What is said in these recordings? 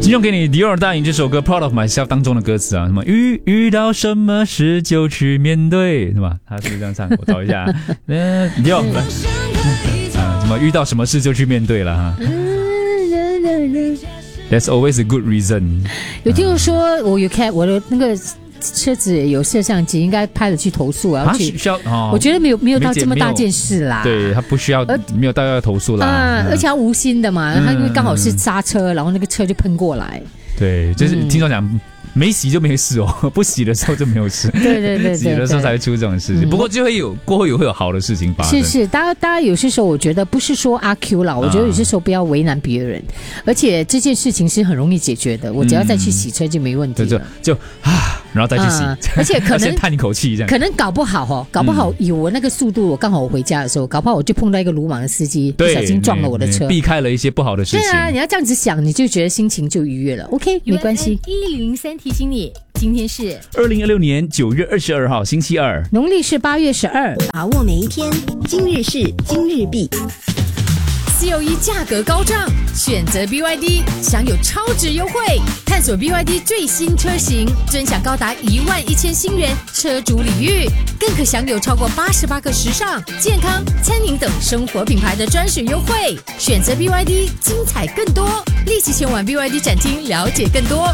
金钟给你迪尔大影这首歌《Proud of Myself》当中的歌词啊，什么遇到什么事就去面对，是吧？他是不是这样唱？我找一下，迪尔来，什么遇到什么事就去面对了哈。There's always a good reason。 有听说我有看我的那个车子有摄像机，应该拍了去投诉，然后去我觉得没有到这么大件事啦。 对，他不需要，没有到要投诉啦。 而且他无心的嘛，他因为刚好是刹车，然后那个车就喷过来。 对，就是听说讲。没洗就没事哦，不洗的时候就没有事。 对， 洗的时候才会出这种事情。不过就会有过后也会有好的事情发生。 是，大家有些时候我觉得不是说阿 Q 啦，我觉得有些时候不要为难别人，而且这件事情是很容易解决的。我只要再去洗车就没问题了。 就然后再去洗， 而且可能先叹一口气这样。 可能搞不好以我那个速度，我刚好我回家的时候，搞不好我就碰到一个鲁莽的司机，不小心撞了我的车， 避开了一些不好的事情。 对啊，你要这样子想，你就觉得心情就愉悦了。OK， 没关系。1003提醒你。今天是 2016年9月22号星期二， 农历是8月12。 把握每一天，今日事今日毕。 COE 价格高涨，选择 BYD 享有超值优惠，探索 BYD 最新车型，尊享高达11000新元车主礼遇，更可享有超过88个时尚、健康、餐饮等生活品牌的专属优惠。选择 BYD， 精彩更多，立即前往 BYD 展厅了解更多。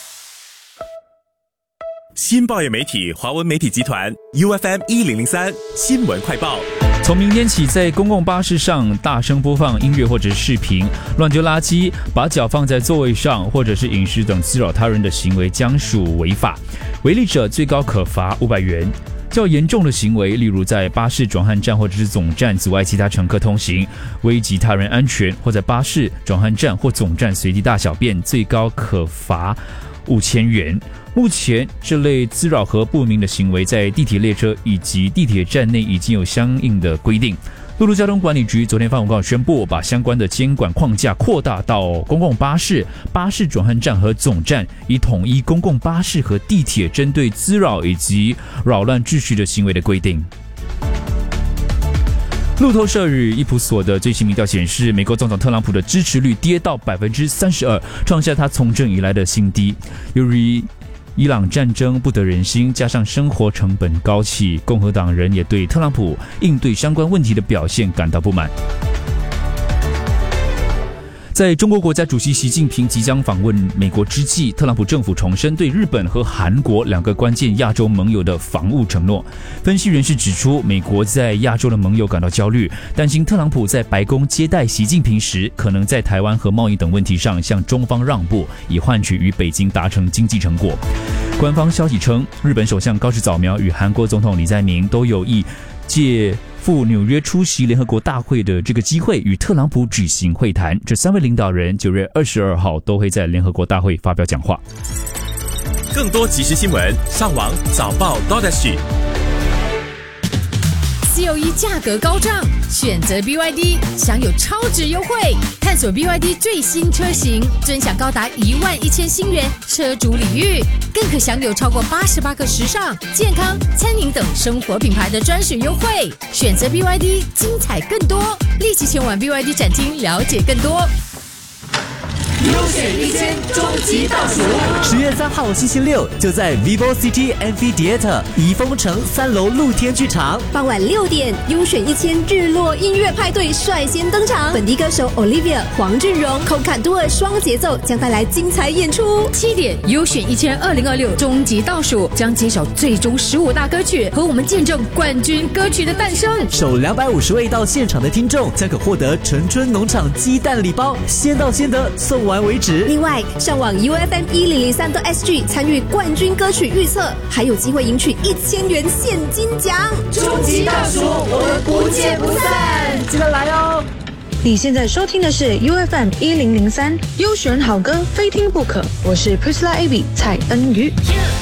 新报业媒体华文媒体集团 UFM 1003新闻快报。 从明天起，在公共巴士上大声播放音乐或者视频、乱丢垃圾、把脚放在座位上，或者是饮食等滋扰他人的行为，将属违法。违例者最高可罚500元。较严重的行为，例如在巴士转换站或者是总站阻碍其他乘客通行，危及他人安全，或在巴士转换站或总站随地大小便，最高可罚5000元。目前这类滋扰和不明的行为在地铁列车以及地铁站内已经有相应的规定。陆路交通管理局昨天发公告宣布，把相关的监管框架扩大到公共巴士、巴士转换站和总站，以统一公共巴士和地铁针对滋扰以及扰乱秩序的行为的规定。路透社与伊普索的最新民调显示，美国总统特朗普的支持率跌到 32%， 创下他从政以来的新低。由于伊朗战争不得人心，加上生活成本高企，共和党人也对特朗普应对相关问题的表现感到不满。在中国国家主席习近平即将访问美国之际，特朗普政府重申对日本和韩国2个关键亚洲盟友的防务承诺。分析人士指出，美国在亚洲的盟友感到焦虑，担心特朗普在白宫接待习近平时，可能在台湾和贸易等问题上向中方让步，以换取与北京达成经济成果。官方消息称，日本首相高市早苗与韩国总统李在明都有意借赴纽约出席联合国大会的这个机会，与特朗普举行会谈。这3位领导人9月22号都会在联合国大会发表讲话。 更多即时新闻，上网早报 COE 价格高涨，选择 BYD 享有超值优惠，探索 BYD 最新车型，尊享高达11000新元车主礼遇，更可享有超过88个时尚、健康、餐饮等生活品牌的专属优惠。选择 BYD， 精彩更多，立即前往 BYD 展厅了解更多。 优选1000终极倒数 ，10月3号星期六就在 Vivo City Amphitheatre 怡丰城3楼露天剧场， 傍晚6点，优选1000日落音乐派对率先登场，本地歌手 Olivia、黄俊荣、寇坎多尔双节奏将带来精彩演出。 7点，优选1000 2026终极倒数将揭晓最终15大歌曲，和我们见证冠军歌曲的诞生。 首250位到现场的听众将可获得陈春农场鸡蛋礼包，先到先得，送完为止。 另外，上网 UFM1003.SG 参与冠军歌曲预测，还有机会赢取1000元现金奖。 终极倒数，我们不见不散， 记得来哦！ 你现在收听的是 UFM1003，优选好歌非听不可。我是 Priscilla Abby 蔡恩瑜。